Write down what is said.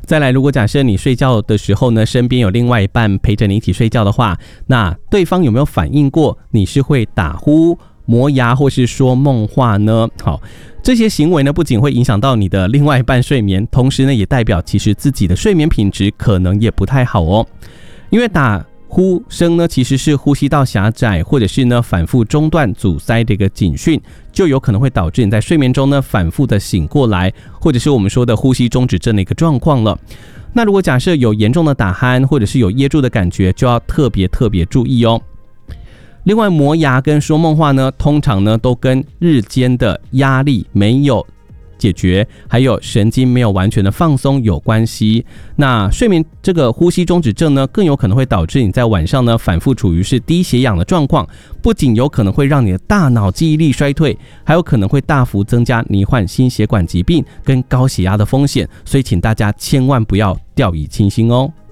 再来，如果假设你睡觉的时候呢，身边有另外一半陪着你一起睡觉的话，那对方有没有反映过你是会打呼、磨牙或是说梦话呢？好，这些行为呢，不仅会影响到你的另外一半睡眠，同时呢，也代表其实自己的睡眠品质可能也不太好哦。因为打呼声呢，其实是呼吸道狭窄或者是呢反复中断阻塞的一个警讯，就有可能会导致你在睡眠中呢反复的醒过来，或者是我们说的呼吸中止症的一个状况了。那如果假设有严重的打鼾或者是有噎住的感觉，就要特别注意哦。另外，磨牙跟说梦话呢，通常呢都跟日间的压力没有解决，还有神经没有完全的放松有关系。那睡眠这个呼吸中止症呢，更有可能会导致你在晚上呢反复处于是低血氧的状况，不仅有可能会让你的大脑记忆力衰退，还有可能会大幅增加罹患心血管疾病跟高血压的风险。所以请大家千万不要掉以轻心哦。